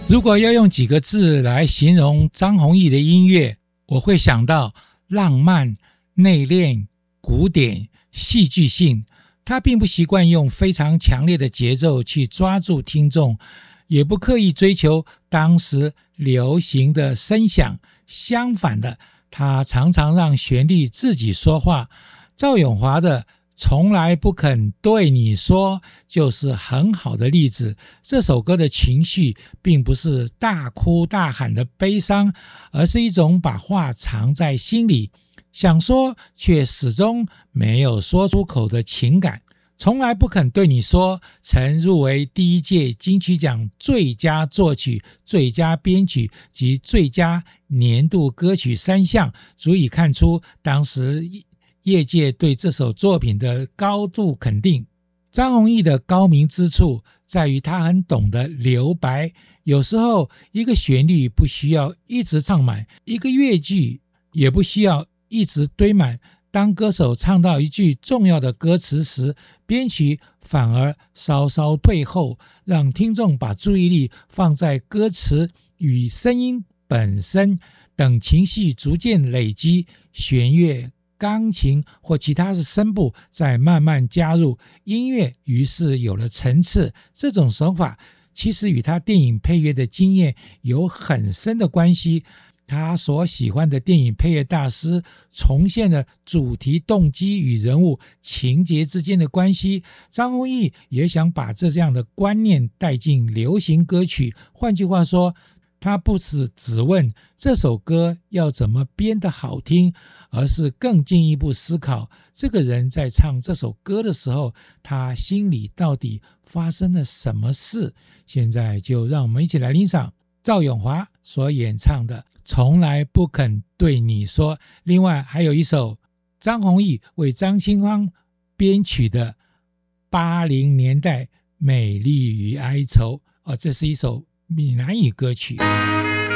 如果要用几个字来形容张弘毅的音乐，我会想到浪漫、内敛、古典、戏剧性。他并不习惯用非常强烈的节奏去抓住听众，也不刻意追求当时流行的声响。相反的，他常常让旋律自己说话。赵咏华的从来不肯对你说就是很好的例子。这首歌的情绪并不是大哭大喊的悲伤，而是一种把话藏在心里，想说却始终没有说出口的情感。从来不肯对你说曾入围第一届金曲奖最佳作曲、最佳编曲及最佳年度歌曲3项，足以看出当时业界对这首作品的高度肯定。张弘毅的高明之处在于他很懂得留白，有时候一个旋律不需要一直唱满，一个乐句也不需要一直堆满。当歌手唱到一句重要的歌词时，编曲反而稍稍退后，让听众把注意力放在歌词与声音本身，等情绪逐渐累积，弦乐、钢琴或其他的声部再慢慢加入，音乐于是有了层次。这种手法其实与他电影配乐的经验有很深的关系。他所喜欢的电影配乐大师重现了主题、动机与人物情节之间的关系。张弘毅也想把这样的观念带进流行歌曲。换句话说，他不是只问这首歌要怎么编得好听，而是更进一步思考这个人在唱这首歌的时候，他心里到底发生了什么事。现在就让我们一起来欣赏赵咏华所演唱的从来不肯对你说。另外还有一首张弘毅为张清芳编曲的80年代美丽与哀愁，这是一首闽南语歌曲。